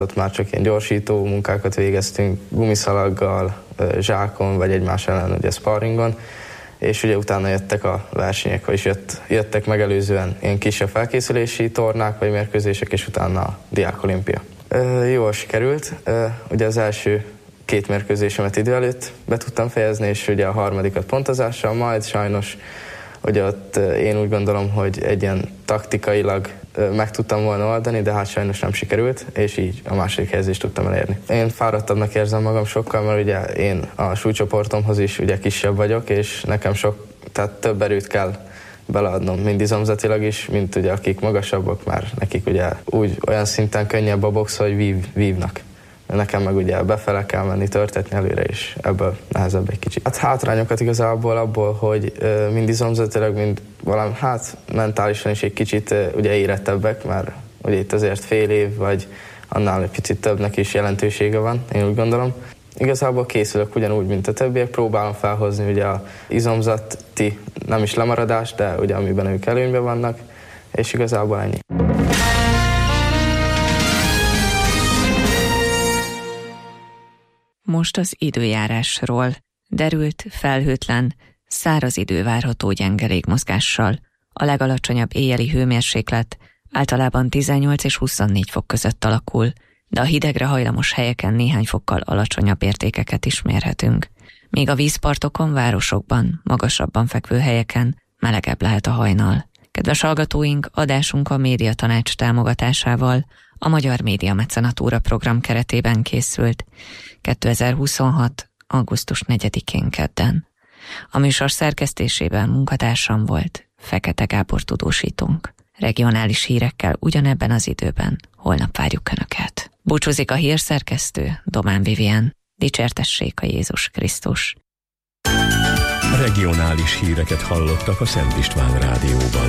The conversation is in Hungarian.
Ott már csak ilyen gyorsító munkákat végeztünk, gumiszalaggal, zsákon, vagy egymás ellen ugye sparringon, és ugye utána jöttek a versenyek, vagyis jöttek megelőzően ilyen kisebb felkészülési tornák, vagy mérkőzések, és utána a Diák Olimpia. Jól sikerült, ugye az első 2 mérkőzésemet idő előtt be tudtam fejezni, és ugye a harmadikat pontozással, majd sajnos ugye ott én úgy gondolom, hogy egy ilyen taktikailag meg tudtam volna oldani, de hát sajnos nem sikerült, és így a második helyezést tudtam elérni. Én fáradtabbnak érzem magam sokkal, mert ugye én a súlycsoportomhoz is ugye kisebb vagyok, és nekem tehát több erőt kell beleadnom, mind izomzatilag is, mint ugye akik magasabbak, már nekik ugye olyan szinten könnyebb a box, hogy vívnak. Nekem meg ugye befele kell menni, törtetni előre, és ebből nehezebb egy kicsit. Hát hátrányokat igazából abból, hogy mind izomzatilag, mind valami, mentálisan is egy kicsit ugye érettebbek, mert ugye itt azért fél év, vagy annál egy picit többnek is jelentősége van, én úgy gondolom. Igazából készülök ugyanúgy, mint a többiek, próbálom felhozni ugye a izomzati, nem is lemaradás, de ugye amiben ők előnyben vannak, és igazából ennyi. Most az időjárásról. Derült, felhőtlen, száraz idő várható gyenge légmozgással. A legalacsonyabb éjjeli hőmérséklet általában 18 és 24 fok között alakul, de a hidegre hajlamos helyeken néhány fokkal alacsonyabb értékeket is mérhetünk. Míg a vízpartokon, városokban, magasabban fekvő helyeken melegebb lehet a hajnal. Kedves hallgatóink, adásunk a Médiatanács támogatásával a Magyar Média Mecenatúra program keretében készült 2026. augusztus 4-én kedden. A műsor szerkesztésében munkatársam volt Fekete Gábor tudósítónk. Regionális hírekkel ugyanebben az időben holnap várjuk Önöket. Búcsúzik a hírszerkesztő, Domán Vivien. Dicsértessék a Jézus Krisztus. Regionális híreket hallottak a Szent István Rádióban.